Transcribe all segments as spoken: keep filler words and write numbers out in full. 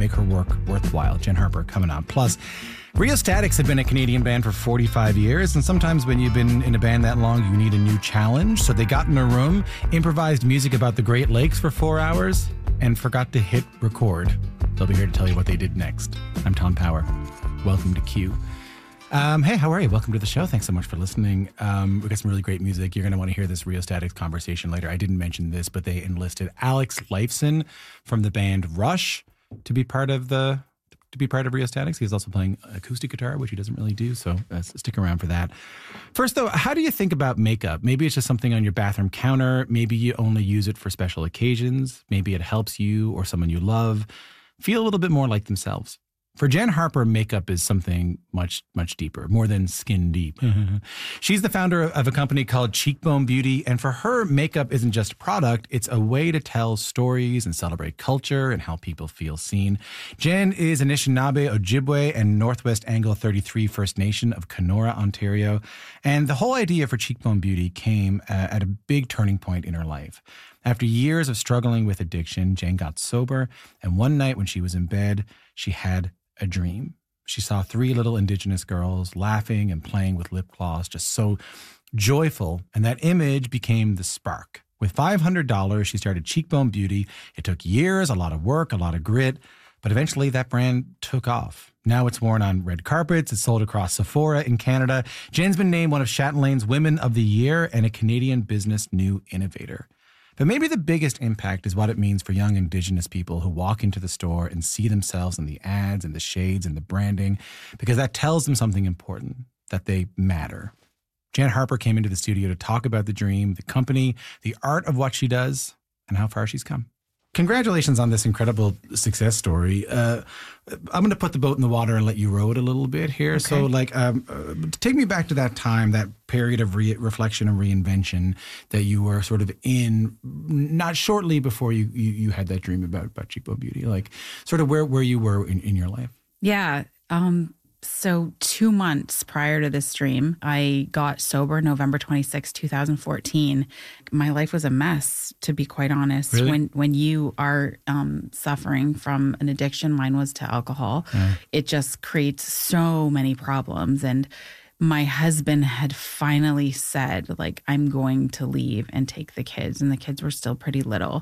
make her work worthwhile. Jen Harper coming on. Plus, Rheostatics have been a Canadian band for forty-five years, and sometimes when you've been in a band that long, you need a new challenge. So they got in a room, improvised music about the Great Lakes for four hours, and forgot to hit record. They'll be here to tell you what they did next. I'm Tom Power. Welcome to Q. Um, hey, how are you? Welcome to the show. Thanks so much for listening. Um, we got some really great music. You're going to want to hear this Rheostatics conversation later. I didn't mention this, but they enlisted Alex Lifeson from the band Rush to be part of the to be part of Rheostatics. He's also playing acoustic guitar, which he doesn't really do, so uh, stick around for that. First, though, how do you think about makeup? Maybe it's just something on your bathroom counter. Maybe you only use it for special occasions. Maybe it helps you or someone you love feel a little bit more like themselves. For Jen Harper, makeup is something much, much deeper, more than skin deep. She's the founder of a company called Cheekbone Beauty, and for her, makeup isn't just a product, it's a way to tell stories and celebrate culture and how people feel seen. Jen is Anishinaabe, Ojibwe, and Northwest Anglo thirty-three First Nation of Kenora, Ontario. And the whole idea for Cheekbone Beauty came uh, at a big turning point in her life. After years of struggling with addiction, Jen got sober, and one night when she was in bed, she had a dream. She saw three little Indigenous girls laughing and playing with lip gloss, just so joyful, and that image became the spark. With five hundred dollars, she started Cheekbone Beauty. It took years, a lot of work, a lot of grit, but eventually that brand took off. Now it's worn on red carpets. It's sold across Sephora in Canada. Jen's been named one of Chatelain's Women of the Year and a Canadian Business New Innovator. But maybe the biggest impact is what it means for young Indigenous people who walk into the store and see themselves in the ads and the shades and the branding, because that tells them something important, that they matter. Jen Harper came into the studio to talk about the dream, the company, the art of what she does, and how far she's come. Congratulations on this incredible success story. Uh, I'm going to put the boat in the water and let you row it a little bit here. Okay. So, like, um, uh, take me back to that time, that period of re- reflection and reinvention that you were sort of in, not shortly before you you, you had that dream about, about Cheekbone Beauty. Like, sort of where, where you were in, in your life. Yeah. Um, so two months prior to this dream, I got sober November twenty-sixth, twenty fourteen. My life was a mess, to be quite honest. Really? When when you are um, suffering from an addiction, mine was to alcohol, yeah. It just creates so many problems. And my husband had finally said, like, I'm going to leave and take the kids. And the kids were still pretty little.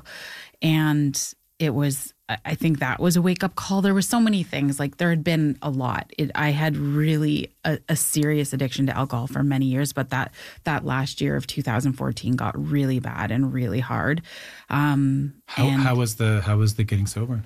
And it was, I think that was a wake-up call. There were so many things. Like, there had been a lot. It, I had really a, a serious addiction to alcohol for many years, but that that last year of two thousand fourteen got really bad and really hard. Um, how, and how was the how was the getting sober?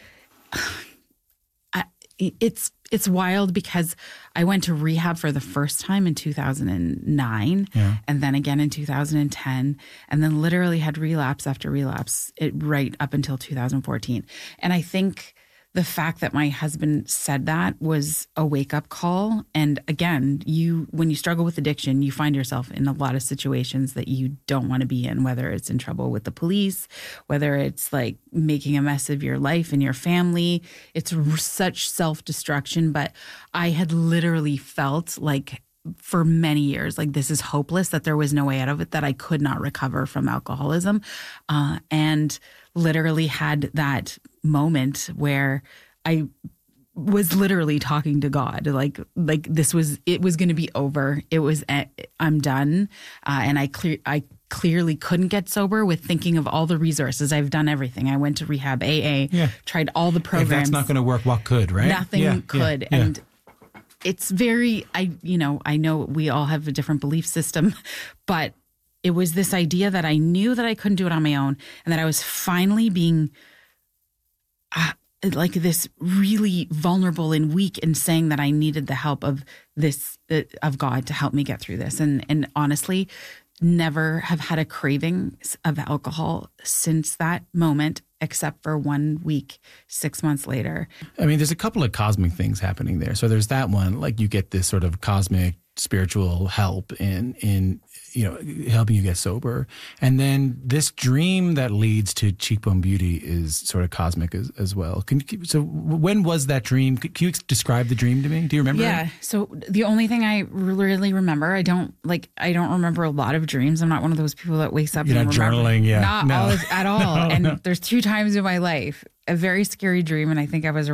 I, it's it's wild because I went to rehab for the first time in two thousand nine, yeah. And then again in two thousand ten, and then literally had relapse after relapse it, right up until two thousand fourteen. And I think the fact that my husband said that was a wake-up call. And again, you when you struggle with addiction, you find yourself in a lot of situations that you don't want to be in, whether it's in trouble with the police, whether it's like making a mess of your life and your family. It's such self-destruction. But I had literally felt like for many years, like this is hopeless, that there was no way out of it, that I could not recover from alcoholism. Uh, and literally had that moment where I was literally talking to God, like, like this was, it was going to be over. It was, I'm done. Uh, and I clear, I clearly couldn't get sober with thinking of all the resources. I've done everything. I went to rehab, A A, yeah. Tried all the programs. If that's not going to work, what could, right? Nothing yeah, could. Yeah, yeah. And it's very, I, you know, I know we all have a different belief system, but it was this idea that I knew that I couldn't do it on my own, and that I was finally being uh, like this really vulnerable and weak, and saying that I needed the help of this, uh, of God to help me get through this. And, and honestly, never have had a craving of alcohol since that moment, except for one week, six months later. I mean, there's a couple of cosmic things happening there. So there's that one, like you get this sort of cosmic spiritual help in, in, you know, helping you get sober. And then this dream that leads to Cheekbone Beauty is sort of cosmic as, as well. Can, so when was that dream? Can you describe the dream to me? Do you remember? Yeah. It? So the only thing I really remember, I don't like, I don't remember a lot of dreams. I'm not one of those people that wakes up You're and not remember. journaling. Yeah. Not no. all, at all. no, and no. there's two times in my life, a very scary dream. And I think I was